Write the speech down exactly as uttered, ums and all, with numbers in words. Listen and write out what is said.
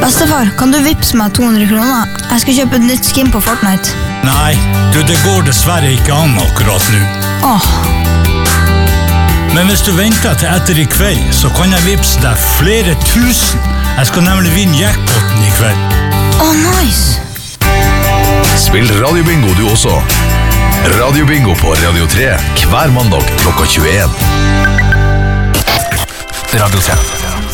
Bestefar, kan du vippse meg to hundre kroner? Jeg skal kjøpe et nytt skin på Fortnite. Nei, du, det går dessverre ikke an akkurat nå. Åh. Men hvis du venter til etter i kveld, så kan jeg vippse deg flere tusen. Jeg skal nemlig vinne jackpoten i kveld. Åh, nice. Spill Radio Bingo du også. Radio Bingo på Radio tre hver mandag klokka tjueen. Radio tre.